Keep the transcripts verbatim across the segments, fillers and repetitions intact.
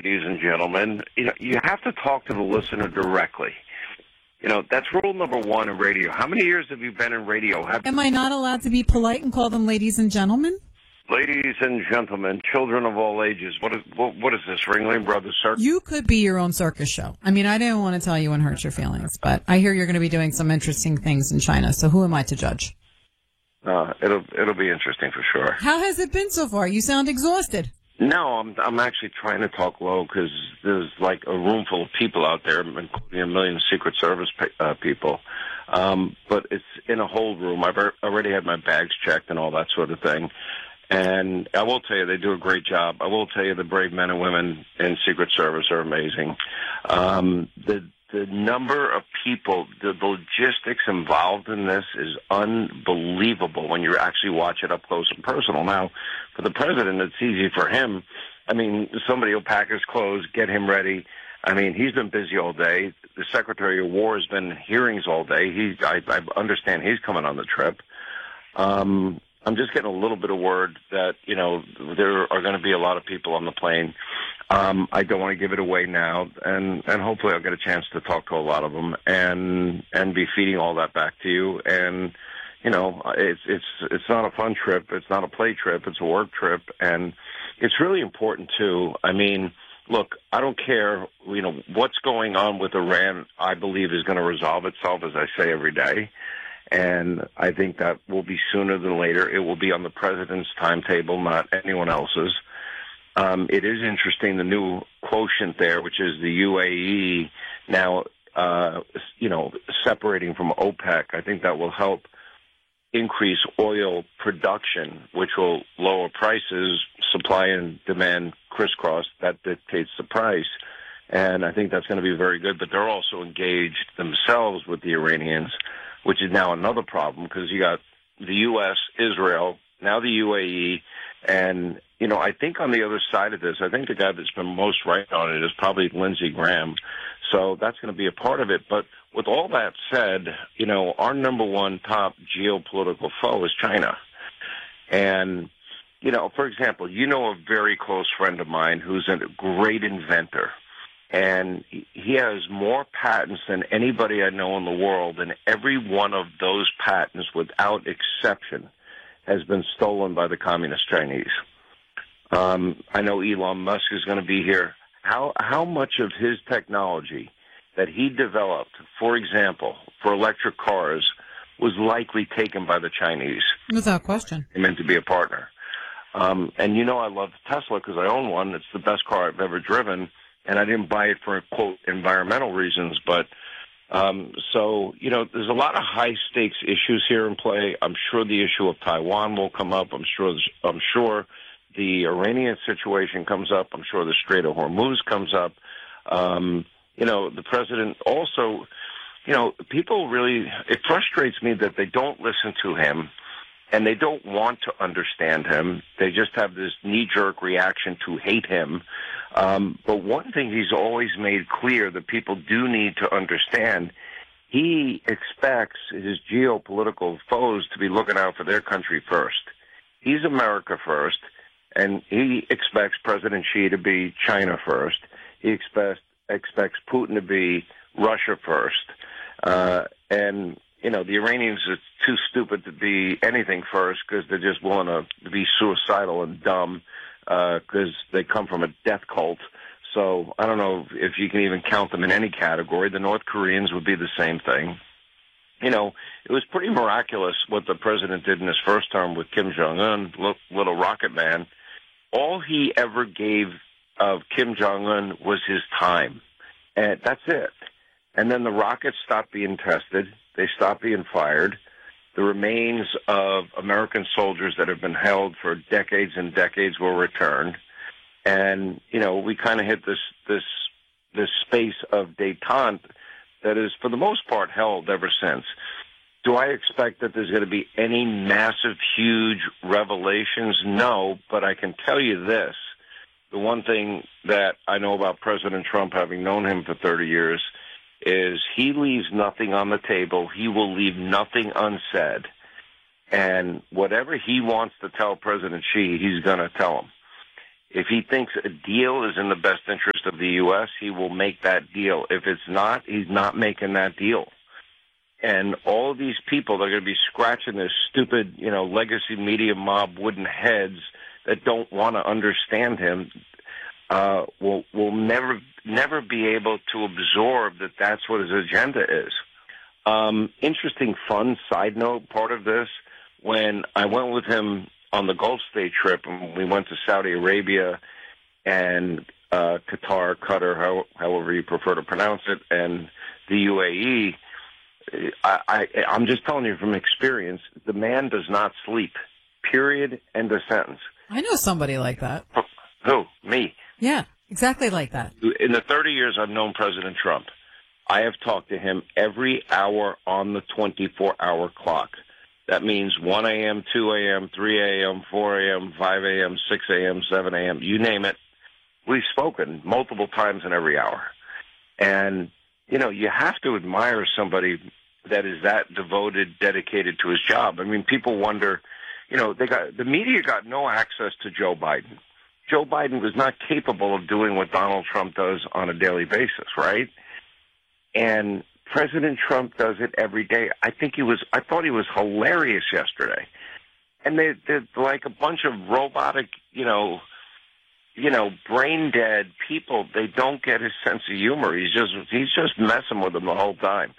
ladies and gentlemen. You know, you have to talk to the listener directly. You know, that's rule number one in radio. How many years have you been in radio? Have Am I not allowed to be polite and call them ladies and gentlemen? Ladies and gentlemen, children of all ages, what is what, what is this, Ringling Brothers Circus? You could be your own circus show. I mean, I didn't want to tell you and hurt your feelings, but I hear you're going to be doing some interesting things in China, so who am I to judge? Uh, it'll it'll be interesting for sure. How has it been so far? You sound exhausted. No, I'm I'm actually trying to talk low because there's like a room full of people out there, including a million Secret Service uh, people. Um, but it's in a hold room. I've already had my bags checked and all that sort of thing. And I will tell you, they do a great job. I will tell you, the brave men and women in Secret Service are amazing. Um, the the number of people, the logistics involved in this is unbelievable when you actually watch it up close and personal. Now, for the president, it's easy for him. I mean, somebody will pack his clothes, get him ready. I mean, he's been busy all day. The Secretary of War has been in hearings all day. He, I, I understand he's coming on the trip. Um, I'm just getting a little bit of word that, you know, there are going to be a lot of people on the plane. Um, I don't want to give it away now, and, and hopefully I'll get a chance to talk to a lot of them and and be feeding all that back to you. And, you know, it's it's it's not a fun trip. It's not a play trip. It's a work trip. And it's really important, too. I mean, look, I don't care, you know, what's going on with Iran, I believe is going to resolve itself, as I say every day. And I think that will be sooner than later. It will be on the president's timetable, not anyone else's. Um, it is interesting, the new quotient there, which is the U A E now, uh, you know, separating from OPEC. I think that will help increase oil production, which will lower prices. Supply and demand crisscross. That dictates the price. And I think that's going to be very good. But they're also engaged themselves with the Iranians, which is now another problem because you got the U S, Israel, now the U A E, and, you know, I think on the other side of this, I think the guy that's been most right on it is probably Lindsey Graham. So that's going to be a part of it. But with all that said, you know, our number one top geopolitical foe is China. And, you know, for example, you know a very close friend of mine who's a great inventor. And he has more patents than anybody I know in the world, and every one of those patents, without exception, has been stolen by the communist Chinese. Um, I know Elon Musk is going to be here. How how much of his technology that he developed, for example, for electric cars, was likely taken by the Chinese? Without question. He meant to be a partner. Um, and you know I love Tesla because I own one. It's the best car I've ever driven. And I didn't buy it for, quote, environmental reasons. But um, so, you know, there's a lot of high-stakes issues here in play. I'm sure the issue of Taiwan will come up. I'm sure I'm sure the Iranian situation comes up. I'm sure the Strait of Hormuz comes up. Um, you know, the president also, you know, people really, it frustrates me that they don't listen to him and they don't want to understand him. They just have this knee-jerk reaction to hate him. Um, but one thing he's always made clear that people do need to understand, he expects his geopolitical foes to be looking out for their country first. He's America first, and he expects President Xi to be China first. He expects, expects Putin to be Russia first. Uh, and, you know, the Iranians are too stupid to be anything first because they're just willing to be suicidal and dumb. Because uh, they come from a death cult. So I don't know if you can even count them in any category. The North Koreans would be the same thing. You know, it was pretty miraculous what the president did in his first term with Kim Jong-un, little rocket man. All he ever gave of Kim Jong-un was his time. And that's it. And then the rockets stopped being tested. They stopped being fired. The remains of American soldiers that have been held for decades and decades were returned. And, you know, we kind of hit this, this, this space of détente that is, for the most part, held ever since. Do I expect that there's going to be any massive, huge revelations? No, but I can tell you this. The one thing that I know about President Trump, having known him for thirty years, is he leaves nothing on the table. He will leave nothing unsaid. And whatever he wants to tell President Xi, he's going to tell him. If he thinks a deal is in the best interest of the U S, he will make that deal. If it's not, he's not making that deal. And all of these people that are going to be scratching their stupid, you know, legacy media mob wooden heads that don't want to understand him uh, will will never never be able to absorb that that's what his agenda is. Um, interesting, fun side note part of this, when I went with him on the Gulf State trip, and we went to Saudi Arabia and uh, Qatar, Qatar, how, however you prefer to pronounce it, and the U A E, I, I, I'm just telling you from experience, the man does not sleep, period, end of sentence. I know somebody like that. Who? Me. Yeah, exactly like that. In the thirty years I've known President Trump, I have talked to him every hour on the twenty-four hour clock. That means one a.m., two a.m., three a.m., four a.m., five a.m., six a.m., seven a.m., you name it. We've spoken multiple times in every hour. And, you know, you have to admire somebody that is that devoted, dedicated to his job. I mean, people wonder, you know, they got the media got no access to Joe Biden. Joe Biden was not capable of doing what Donald Trump does on a daily basis, right? And President Trump does it every day. I think he was, I thought he was hilarious yesterday. And they, they're like a bunch of robotic, you know, you know, brain dead people. They don't get his sense of humor. He's just, he's just messing with them the whole time.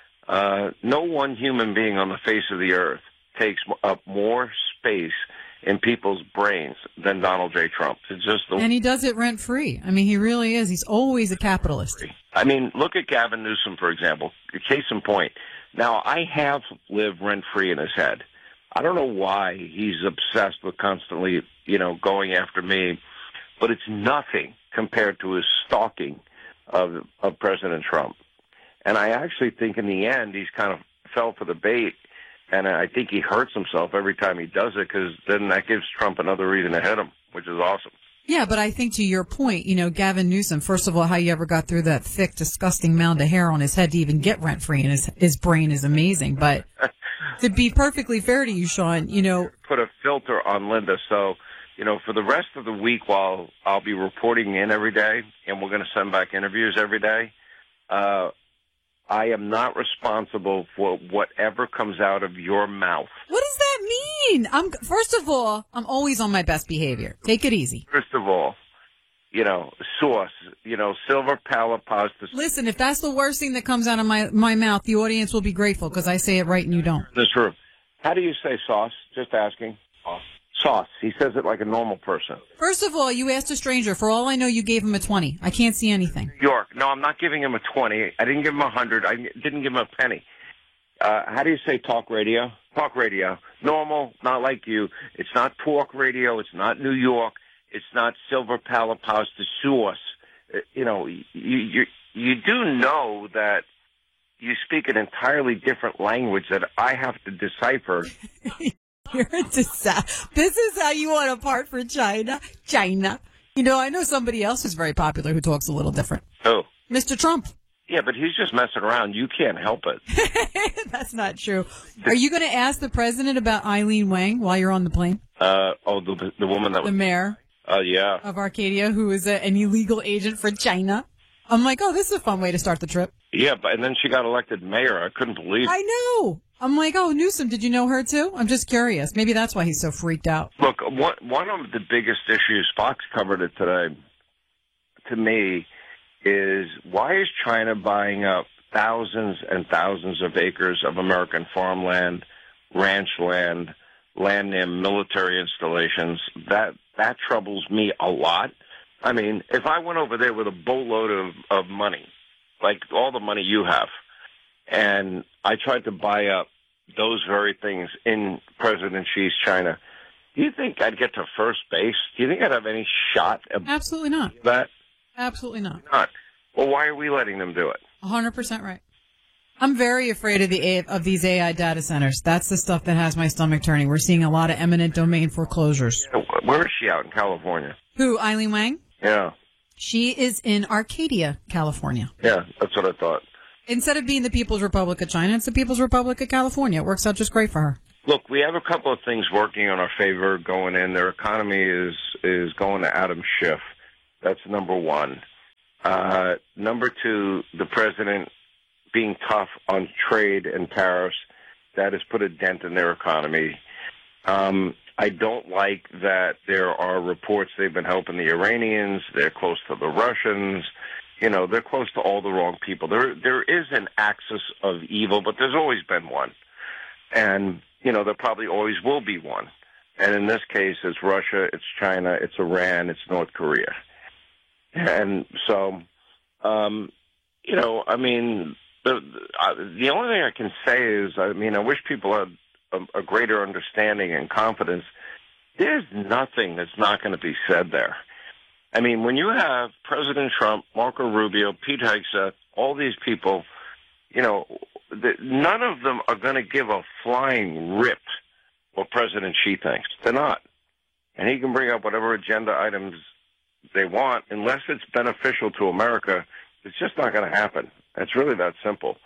Uh, no one human being on the face of the earth takes up more space in people's brains than Donald J. Trump. It's just the, and he does it rent free. I mean, he really is. He's always a capitalist. I mean, look at Gavin Newsom, for example. Case in point. Now, I have lived rent free in his head. I don't know why he's obsessed with constantly, you know, going after me, but it's nothing compared to his stalking of of President Trump. And I actually think in the end he's kind of fell for the bait. And I think he hurts himself every time he does it, because then that gives Trump another reason to hit him, which is awesome. Yeah, but I think to your point, you know, Gavin Newsom, first of all, how you ever got through that thick, disgusting mound of hair on his head to even get rent-free, and his, his brain is amazing. But to be perfectly fair to you, Sean, you know. Put a filter on Linda. So, you know, for the rest of the week while I'll be reporting in every day, and we're going to send back interviews every day, uh, I am not responsible for whatever comes out of your mouth. What does that mean? I'm first of all, I'm always on my best behavior. Take it easy. First of all, you know, sauce, you know, silver pala pasta. Listen, if that's the worst thing that comes out of my, my mouth, the audience will be grateful because I say it right and you don't. That's true. How do you say sauce? Just asking. Sauce. Sauce. He says it like a normal person. First of all, you asked a stranger. For all I know, you gave him a twenty. I can't see anything. New York. No, I'm not giving him a twenty. I didn't give him a hundred. I didn't give him a penny. Uh, how do you say talk radio? Talk radio. Normal, not like you. It's not talk radio. It's not New York. It's not silver pala pasta sauce. Uh, you know, you, you, you do know that you speak an entirely different language that I have to decipher. You're a disaster. This is how you want to part for China. China. You know, I know somebody else who's very popular who talks a little different. Who? Mister Trump. Yeah, but he's just messing around. You can't help it. That's not true. Are you going to ask the president about Eileen Wang while you're on the plane? Uh, oh, the, the woman that was... The mayor. Oh, uh, yeah. Of Arcadia, who is a, an illegal agent for China. I'm like, oh, this is a fun way to start the trip. Yeah, but and then she got elected mayor. I couldn't believe it. I know. I'm like, oh, Newsom, did you know her too? I'm just curious. Maybe that's why he's so freaked out. Look, one, one of the biggest issues, Fox covered it today, to me, is why is China buying up thousands and thousands of acres of American farmland, ranch land, land near military installations? That that troubles me a lot. I mean, if I went over there with a boatload of, of money, like all the money you have, and I tried to buy up those very things in President Xi's China, do you think I'd get to first base? Do you think I'd have any shot at Absolutely not. that? Absolutely not. Not. Well, why are we letting them do it? one hundred percent right. I'm very afraid of the A- of these A I data centers. That's the stuff that has my stomach turning. We're seeing a lot of eminent domain foreclosures. Where is she out in California? Who, Eileen Wang? Yeah. She is in Arcadia, California. Yeah, that's what I thought. Instead of being the People's Republic of China, it's the People's Republic of California. It works out just great for her. Look, we have a couple of things working in our favor going in. Their economy is is going to Adam Schiff. That's number one. Uh, number two, the president being tough on trade and tariffs, that has put a dent in their economy. Um, I don't like that there are reports they've been helping the Iranians. They're close to the Russians. You know, they're close to all the wrong people. There, there is an axis of evil, but there's always been one. And, you know, there probably always will be one. And in this case, it's Russia, it's China, it's Iran, it's North Korea. And so, um, you know, I mean, the, uh, the only thing I can say is, I mean, I wish people had a, a greater understanding and confidence. There's nothing that's not going to be said there. I mean, when you have President Trump, Marco Rubio, Pete Hegseth, all these people, you know, the, none of them are going to give a flying rip what President Xi thinks. They're not. And he can bring up whatever agenda items they want. Unless it's beneficial to America, it's just not going to happen. It's really that simple.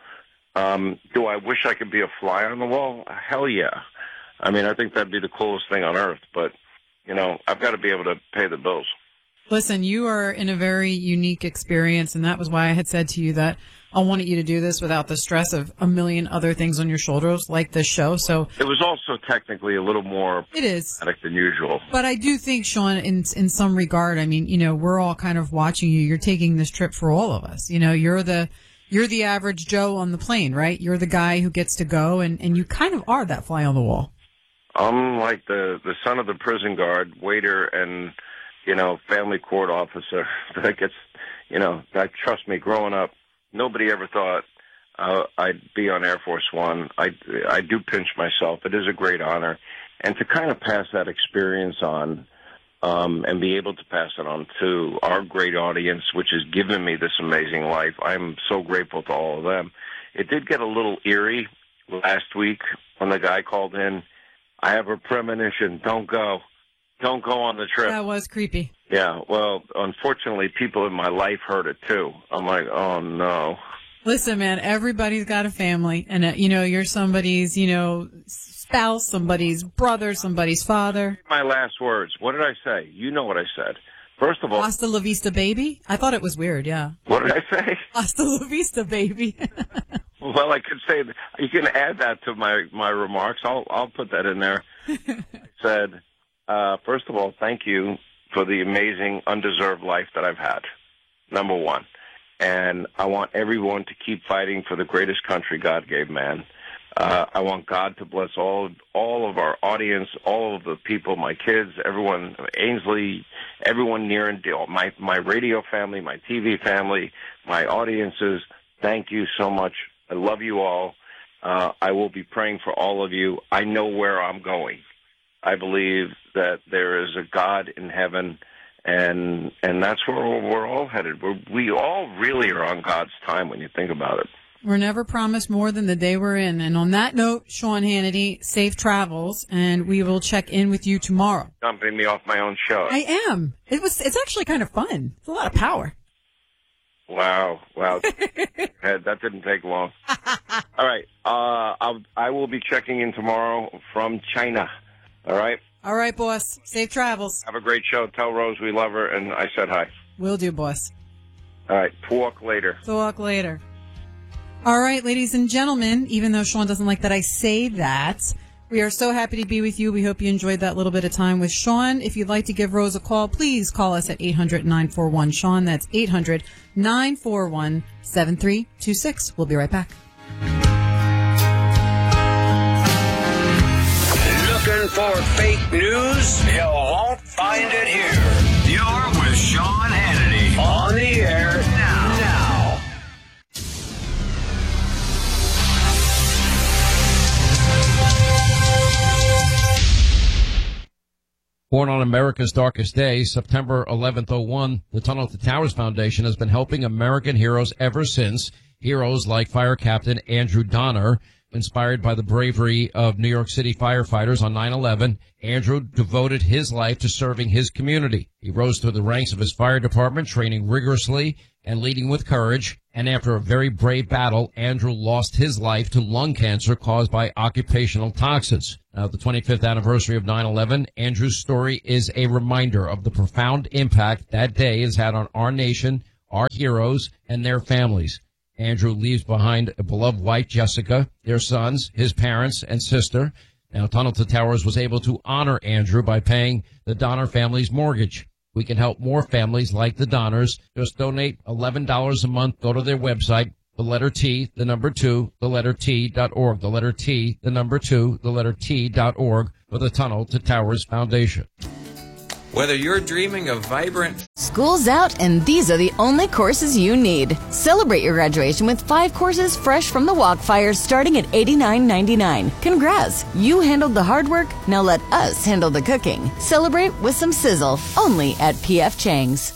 Um, do I wish I could be a fly on the wall? Hell yeah. I mean, I think that'd be the coolest thing on earth. But, you know, I've got to be able to pay the bills. Listen, you are in a very unique experience, and that was why I had said to you that I wanted you to do this without the stress of a million other things on your shoulders, like this show. So it was also technically a little more it is than usual. But I do think, Sean, in in some regard, I mean, you know, we're all kind of watching you. You're taking this trip for all of us. You know, you're the you're the average Joe on the plane, right? You're the guy who gets to go, and, and you kind of are that fly on the wall. I'm like the the son of the prison guard, waiter, and you know, family court officer that gets, you know, that, trust me, growing up, nobody ever thought uh, I'd be on Air Force One. I, I do pinch myself. It is a great honor. And to kind of pass that experience on um, and be able to pass it on to our great audience, which has given me this amazing life, I'm so grateful to all of them. It did get a little eerie last week when the guy called in, I have a premonition, don't go. Don't go on the trip. That was creepy. Yeah, well, unfortunately, people in my life heard it, too. I'm like, oh, no. Listen, man, everybody's got a family. And, uh, you know, you're somebody's, you know, spouse, somebody's brother, somebody's father. My last words. What did I say? You know what I said. First of all. Hasta la vista, baby? I thought it was weird, yeah. What did I say? Hasta la vista, baby. Well, I could say, you can add that to my, my remarks. I'll, I'll put that in there. I said... Uh, first of all, thank you for the amazing, undeserved life that I've had, number one. And I want everyone to keep fighting for the greatest country God gave man. Uh, I want God to bless all all of our audience, all of the people, my kids, everyone, Ainsley, everyone near and dear, my, my radio family, my T V family, my audiences. Thank you so much. I love you all. Uh, I will be praying for all of you. I know where I'm going. I believe that there is a God in heaven, and and that's where we're all headed. We're, we all really are on God's time when you think about it. We're never promised more than the day we're in. And on that note, Sean Hannity, safe travels, and we will check in with you tomorrow. Dumping me off my own show. I am. It was. It's actually kind of fun. It's a lot of power. Wow, wow. That didn't take long. All right. Uh, I'll, I will be checking in tomorrow from China. All right? All right, boss. Safe travels. Have a great show. Tell Rose we love her, and I said hi. Will do, boss. All right. Talk later. Talk later. All right, ladies and gentlemen, even though Sean doesn't like that I say that, we are so happy to be with you. We hope you enjoyed that little bit of time with Sean. If you'd like to give Rose a call, please call us at eight hundred, nine four one, Sean. That's eight hundred, nine four one, seven three two six. We'll be right back. Looking for fake news? You won't find it here. You're with Sean Hannity on the air now. Now. Born on America's darkest day, September eleventh oh one, the Tunnel to Towers Foundation has been helping American heroes ever since. Heroes like Fire Captain Andrew Donner. Inspired by the bravery of New York City firefighters on nine eleven, Andrew devoted his life to serving his community. He rose through the ranks of his fire department, training rigorously and leading with courage. And after a very brave battle, Andrew lost his life to lung cancer caused by occupational toxins. Now, at the twenty-fifth anniversary of nine eleven, Andrew's story is a reminder of the profound impact that day has had on our nation, our heroes, and their families. Andrew leaves behind a beloved wife, Jessica, their sons, his parents, and sister. Now, Tunnel to Towers was able to honor Andrew by paying the Donner family's mortgage. We can help more families like the Donners. Just donate eleven dollars a month. Go to their website, the letter T, the number two, the letter T dot org, the letter T, the number two, the letter T dot org for the Tunnel to Towers Foundation. Whether you're dreaming of vibrant... School's out, and these are the only courses you need. Celebrate your graduation with five courses fresh from the Walkfire starting at eighty-nine ninety-nine. Congrats! You handled the hard work, now let us handle the cooking. Celebrate with some sizzle, only at P F Chang's.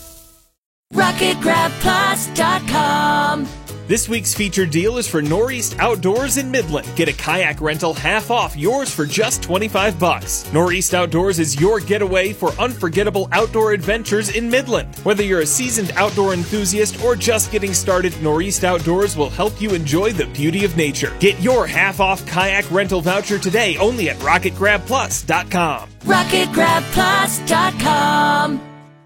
Rocket Grab Plus dot com. This week's featured deal is for Northeast Outdoors in Midland. Get a kayak rental half off, yours for just twenty-five bucks. Northeast Outdoors is your getaway for unforgettable outdoor adventures in Midland. Whether you're a seasoned outdoor enthusiast or just getting started, Northeast Outdoors will help you enjoy the beauty of nature. Get your half off kayak rental voucher today only at Rocket Grab Plus dot com. Rocket Grab Plus dot com.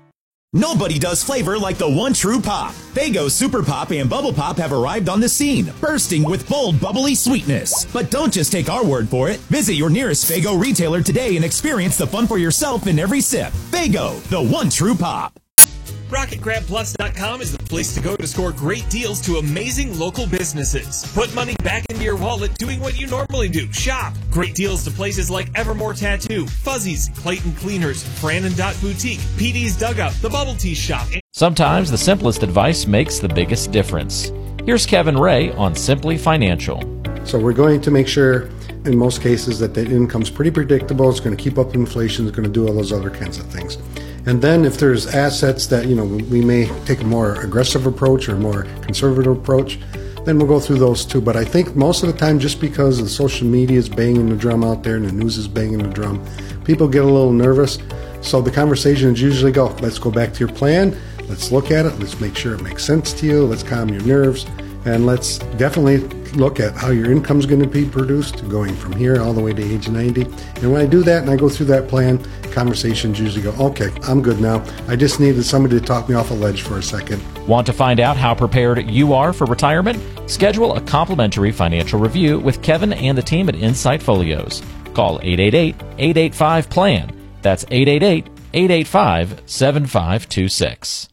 Nobody does flavor like the one true pop. Faygo Super Pop and Bubble Pop have arrived on the scene, bursting with bold, bubbly sweetness. But don't just take our word for it. Visit your nearest Faygo retailer today and experience the fun for yourself in every sip. Faygo, the one true pop. Rocket Grab Plus dot com is the place to go to score great deals to amazing local businesses. Put money back into your wallet doing what you normally do. Shop. Great deals to places like Evermore Tattoo, Fuzzies, Clayton Cleaners, Fran and Dot Boutique, P D's Dugout, The Bubble Tea Shop. Sometimes the simplest advice makes the biggest difference. Here's Kevin Ray on Simply Financial. So we're going to make sure in most cases that the income's pretty predictable. It's going to keep up inflation. It's going to do all those other kinds of things. And then if there's assets that, you know, we may take a more aggressive approach or a more conservative approach, then we'll go through those too. But I think most of the time, just because the social media is banging the drum out there and the news is banging the drum, people get a little nervous. So the conversations usually go, let's go back to your plan. Let's look at it. Let's make sure it makes sense to you. Let's calm your nerves. And let's definitely look at how your income is going to be produced going from here all the way to age ninety. And when I do that and I go through that plan, conversations usually go, okay, I'm good now. I just needed somebody to talk me off a ledge for a second. Want to find out how prepared you are for retirement? Schedule a complimentary financial review with Kevin and the team at Insight Folios. Call eight eight eight, eight eight five, P L A N. That's eight eight eight, eight eight five, seven five two six.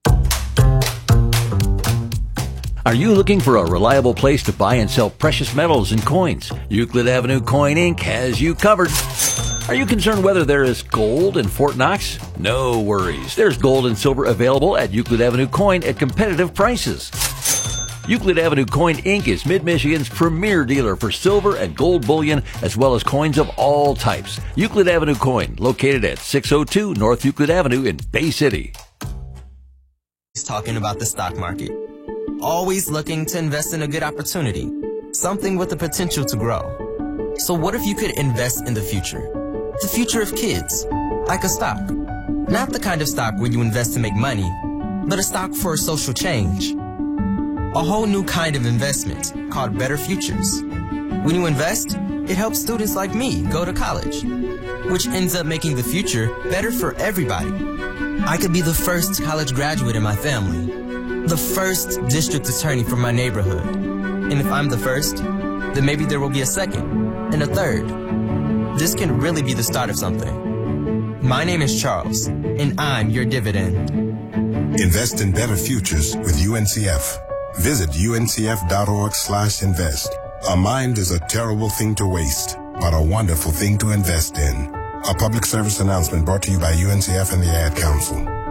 Are you looking for a reliable place to buy and sell precious metals and coins? Euclid Avenue Coin Incorporated has you covered. Are you concerned whether there is gold in Fort Knox? No worries. There's gold and silver available at Euclid Avenue Coin at competitive prices. Euclid Avenue Coin Incorporated is Mid-Michigan's premier dealer for silver and gold bullion, as well as coins of all types. Euclid Avenue Coin, located at six oh two North Euclid Avenue in Bay City. He's talking about the stock market. Always looking to invest in a good opportunity, something with the potential to grow. So what if you could invest in the future? The future of kids, like a stock. Not the kind of stock where you invest to make money, but a stock for social change. A whole new kind of investment called Better Futures. When you invest, it helps students like me go to college, which ends up making the future better for everybody. I could be the first college graduate in my family, the first district attorney from my neighborhood. And if I'm the first, then maybe there will be a second and a third. This can really be the start of something. My name is Charles, and I'm your dividend. Invest in better futures with U N C F. Visit U N C F dot org slash invest. A mind is a terrible thing to waste, but a wonderful thing to invest in. A public service announcement brought to you by U N C F and the Ad Council.